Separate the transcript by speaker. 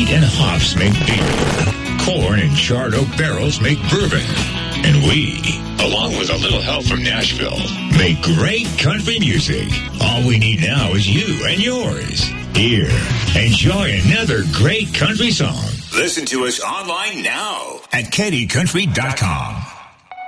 Speaker 1: and hops make beer. Corn and charred oak barrels make bourbon. And we, along with a little help from Nashville, make great country music. All we need now is you and yours. Here, enjoy another great country song. Listen to us online now at KDCountry.com.